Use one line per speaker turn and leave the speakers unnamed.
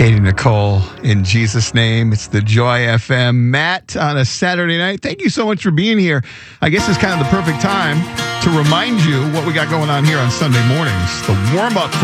Katie Nicole, in Jesus' name. It's the Joy FM. Matt, on a Saturday night, thank you so much for being here. I guess it's kind of the perfect time to remind you what we got going on here on Sunday mornings. The warm-up